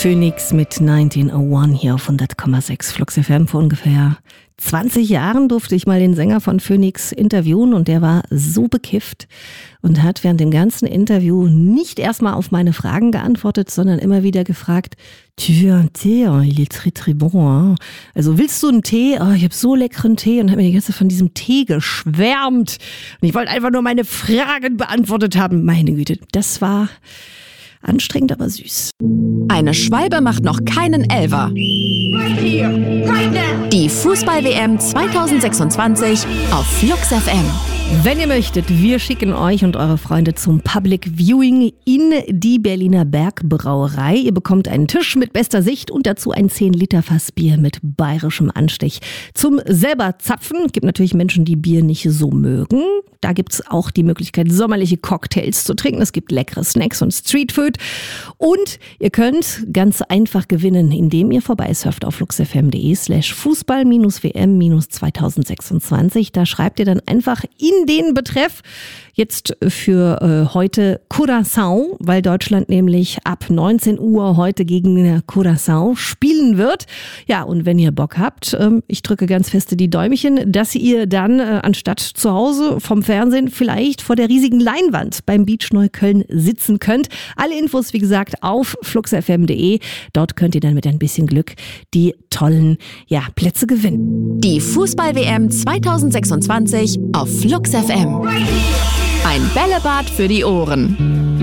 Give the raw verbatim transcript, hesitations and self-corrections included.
Phoenix mit neunzehnhunderteins hier auf hundert Komma sechs Flux F M. Vor ungefähr zwanzig Jahren durfte ich mal den Sänger von Phoenix interviewen und der war so bekifft und hat während dem ganzen Interview nicht erstmal auf meine Fragen geantwortet, sondern immer wieder gefragt, tu veux un thé? Oh, il est très très bon. Hein? Also willst du einen Tee? Oh, ich habe so leckeren Tee und habe mir die ganze Zeit von diesem Tee geschwärmt. Und ich wollte einfach nur meine Fragen beantwortet haben. Meine Güte, das war anstrengend, aber süß. Eine Schwalbe macht noch keinen Elfer. Die Fußball-W M zwanzig sechsundzwanzig auf Flux F M. Wenn ihr möchtet, wir schicken euch und eure Freunde zum Public Viewing in die Berliner Bergbrauerei. Ihr bekommt einen Tisch mit bester Sicht und dazu ein zehn Liter Fass Bier mit bayerischem Anstich. Zum selber zapfen. Es gibt natürlich Menschen, die Bier nicht so mögen. Da gibt es auch die Möglichkeit, sommerliche Cocktails zu trinken. Es gibt leckere Snacks und Streetfood. Und ihr könnt ganz einfach gewinnen, indem ihr vorbeisurft auf fluxfm.de slash Fußball-W M zwanzig sechsundzwanzig. Da schreibt ihr dann einfach in den Betreff jetzt für äh, heute Curaçao, weil Deutschland nämlich ab neunzehn Uhr heute gegen Curaçao spielen wird. Ja, und wenn ihr Bock habt, ähm, ich drücke ganz feste die Däumchen, dass ihr dann äh, anstatt zu Hause vom Fernsehen vielleicht vor der riesigen Leinwand beim Beach Neukölln sitzen könnt. Alle Infos, wie gesagt, auf fluxfm punkt de. Dort könnt ihr dann mit ein bisschen Glück die tollen ja, Plätze gewinnen. Die Fußball-W M zwanzig sechsundzwanzig auf Flux F M. Ein Bällebad für die Ohren.